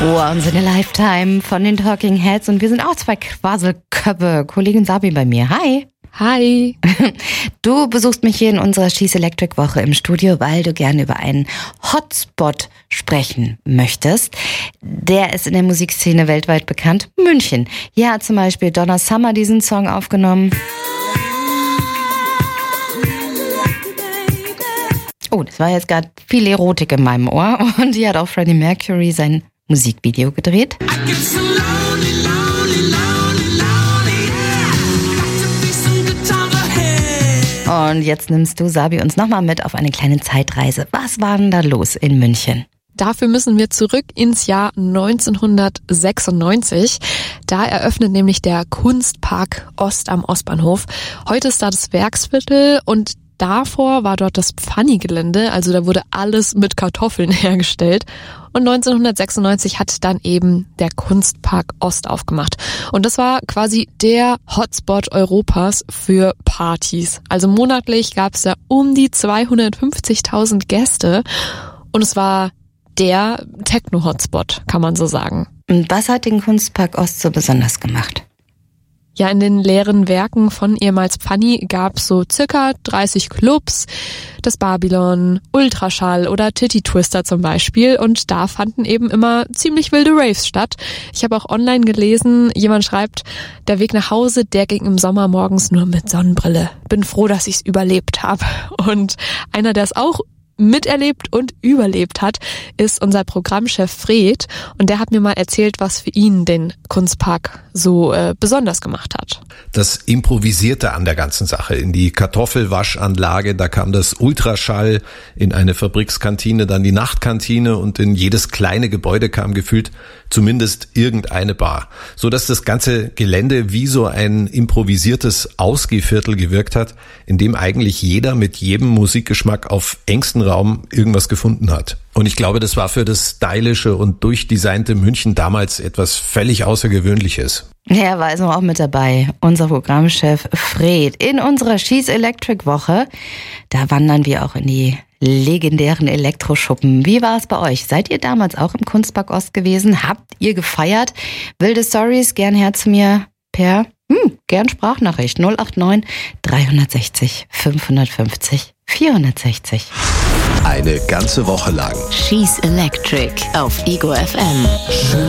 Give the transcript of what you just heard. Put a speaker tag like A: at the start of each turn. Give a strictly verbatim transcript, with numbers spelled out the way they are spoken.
A: Once in a Lifetime von den Talking Heads und wir sind auch zwei Quasselköpfe. Kollegin Sabi bei mir. Hi.
B: Hi.
A: Du besuchst mich hier in unserer She's Electric Woche im Studio, weil du gerne über einen Hotspot sprechen möchtest. Der ist in der Musikszene weltweit bekannt. München. Hier hat zum Beispiel Donna Summer diesen Song aufgenommen. Oh, das war jetzt gerade viel Erotik in meinem Ohr. Und hier hat auch Freddie Mercury sein Musikvideo gedreht. Und jetzt nimmst du, Sabi, uns nochmal mit auf eine kleine Zeitreise. Was war denn da los in München?
B: Dafür müssen wir zurück ins Jahr neunzehnhundertsechsundneunzig. Da eröffnet nämlich der Kunstpark Ost am Ostbahnhof. Heute ist da das Werksviertel und davor war dort das Pfanni-Gelände, also da wurde alles mit Kartoffeln hergestellt. Und neunzehnhundertsechsundneunzig hat dann eben der Kunstpark Ost aufgemacht. Und das war quasi der Hotspot Europas für Partys. Also monatlich gab es da um die zweihundertfünfzigtausend Gäste. Und es war der Techno-Hotspot, kann man so sagen.
A: Und was hat den Kunstpark Ost so besonders gemacht?
B: Ja, in den leeren Werken von ehemals Pfanni gab es so circa dreißig Clubs, das Babylon, Ultraschall oder Titty Twister zum Beispiel, und da fanden eben immer ziemlich wilde Raves statt. Ich habe auch online gelesen, jemand schreibt, der Weg nach Hause, der ging im Sommer morgens nur mit Sonnenbrille. Bin froh, dass ich's überlebt habe. Und einer, der es auch miterlebt und überlebt hat, ist unser Programmchef Fred, und der hat mir mal erzählt, was für ihn den Kunstpark so äh, besonders gemacht hat.
C: Das Improvisierte an der ganzen Sache, in die Kartoffelwaschanlage, da kam das Ultraschall, in eine Fabrikskantine, dann die Nachtkantine, und in jedes kleine Gebäude kam gefühlt zumindest irgendeine Bar, so dass das ganze Gelände wie so ein improvisiertes Ausgehviertel gewirkt hat, in dem eigentlich jeder mit jedem Musikgeschmack auf engstem Raum irgendwas gefunden hat. Und ich glaube, das war für das stylische und durchdesignte München damals etwas völlig Außergewöhnliches.
A: Er war also auch mit dabei, unser Programmchef Fred. In unserer She's Electric Woche, da wandern wir auch in die legendären Elektroschuppen. Wie war es bei euch? Seid ihr damals auch im Kunstpark Ost gewesen? Habt ihr gefeiert? Wilde Stories, gern her zu mir per, hm, gern Sprachnachricht null acht neun dreihundertsechzig fünfhundertfünfzig vierhundertsechzig.
D: Eine ganze Woche lang
E: She's Electric auf Ego F M.